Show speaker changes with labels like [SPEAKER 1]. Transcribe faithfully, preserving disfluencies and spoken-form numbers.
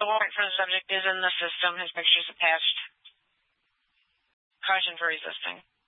[SPEAKER 1] warrant for the subject is in the system. His picture's attached. Caution for resisting.